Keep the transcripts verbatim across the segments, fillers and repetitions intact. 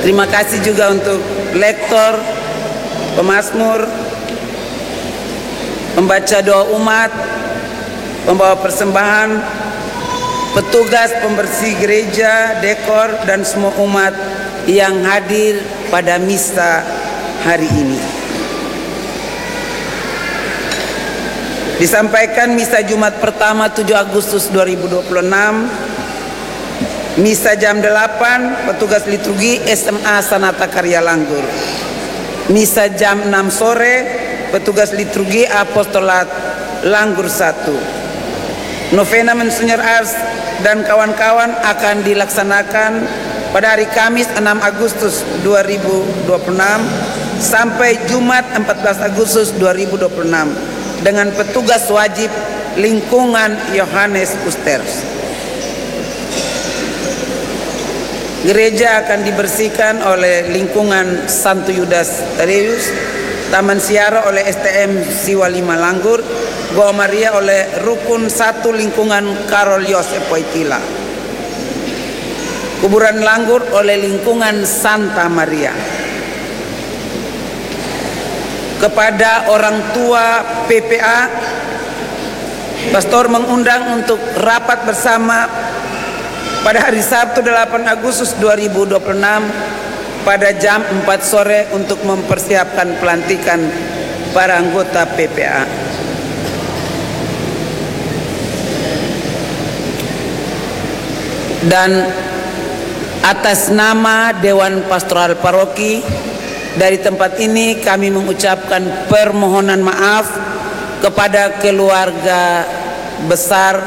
Terima kasih juga untuk lektor, pemazmur, pembaca doa umat, pembawa persembahan, petugas pembersih gereja, dekor, dan semua umat yang hadir pada misa hari ini. Disampaikan misa Jumat pertama tujuh Agustus dua ribu dua puluh enam, misa jam delapan, petugas liturgi S M A Sanata Karya Langgur. Misa jam enam sore, petugas liturgi Apostolat Langgur satu. Novena Monsinyur Ars dan kawan-kawan akan dilaksanakan pada hari Kamis enam Agustus dua ribu dua puluh enam sampai Jumat empat belas Agustus dua ribu dua puluh enam dengan petugas wajib lingkungan Yohanes Usterus. Gereja akan dibersihkan oleh lingkungan Santo Yudas Tadeus, Taman Siara oleh S T M Siwa lima Langgur, Goa Maria oleh Rukun satu lingkungan Karol Yosef Wojtyla, Kuburan Langgur oleh lingkungan Santa Maria. Kepada orang tua P P A, pastor mengundang untuk rapat bersama pada hari Sabtu delapan Agustus dua ribu dua puluh enam pada jam empat sore untuk mempersiapkan pelantikan para anggota P P A. Dan atas nama Dewan Pastoral Paroki, dari tempat ini kami mengucapkan permohonan maaf kepada keluarga besar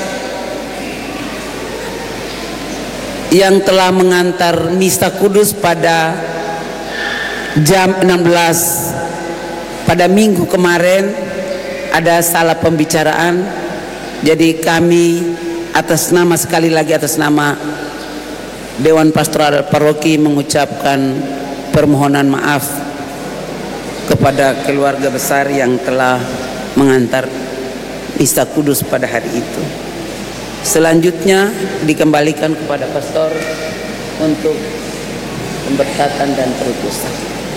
yang telah mengantar misa kudus pada jam enam belas pada minggu kemarin. Ada salah pembicaraan, jadi kami atas nama, sekali lagi atas nama Dewan Pastoral Paroki mengucapkan permohonan maaf kepada keluarga besar yang telah mengantar misa kudus pada hari itu. Selanjutnya dikembalikan kepada pastor untuk pemberkatan dan perutusan.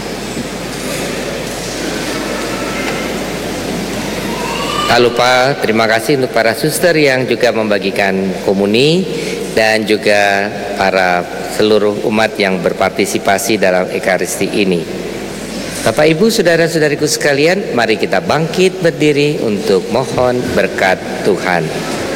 Tak lupa terima kasih untuk para suster yang juga membagikan komuni dan juga para seluruh umat yang berpartisipasi dalam Ekaristi ini. Bapak Ibu, saudara-saudariku sekalian, mari kita bangkit berdiri untuk mohon berkat Tuhan.